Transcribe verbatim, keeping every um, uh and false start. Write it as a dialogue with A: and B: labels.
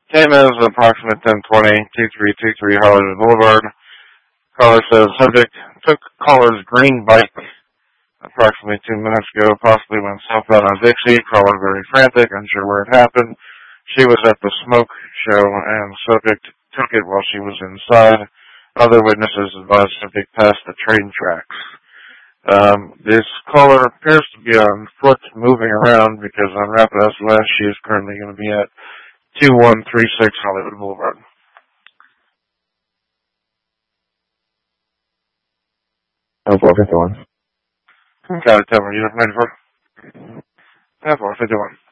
A: Time is approximate ten twenty, two three two three Hollywood Boulevard. Caller says subject took caller's green bike approximately two minutes ago, possibly went southbound on Dixie. Caller very frantic, unsure where it happened. She was at the smoke show and subject took it while she was inside. Other witnesses advised subject passed the train tracks. Um, this caller appears to be on foot moving around because on Rapid S O S she is currently going to be at two one three six Hollywood Boulevard.
B: ten four fifty-one.
A: Got it, tell me, you're ninety-four? ten four fifty-one.